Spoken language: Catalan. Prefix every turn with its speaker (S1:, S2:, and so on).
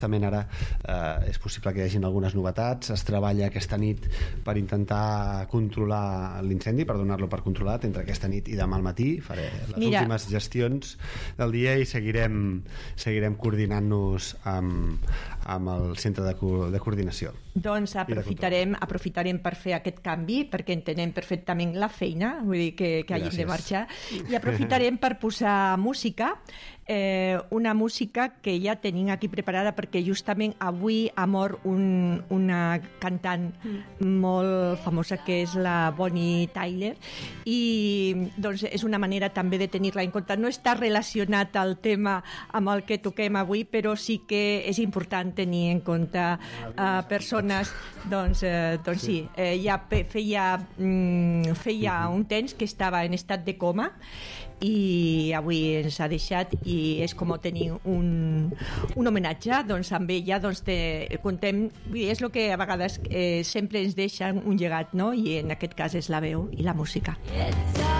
S1: Ara és possible que hi hagin algunes novetats. Es treballa aquesta nit per intentar controlar l'incendi, per donar-lo per controlat entre aquesta nit i demà al matí. Faré les últimes gestions del dia i seguirem coordinant-nos amb el centre de coordinació.
S2: Doncs aprofitarem per fer aquest canvi, perquè entenem perfectament la feina, vull dir que hagin de marxar, i aprofitarem per posar música, una música que ja tenim aquí preparada, perquè justament avui ha mort una cantant molt famosa que és la Bonnie Tyler, i doncs és una manera també de tenir-la en compte. No està relacionat al tema amb el que toquem avui, però sí que és important tenir en compte persones, doncs sí, ja feia un temps que estava en estat de coma i avui ens ha deixat, i és com tenir un homenatge doncs amb ella, doncs contem, és el que a vegades sempre ens deixa un llegat, no? I en aquest cas és la veu i la música.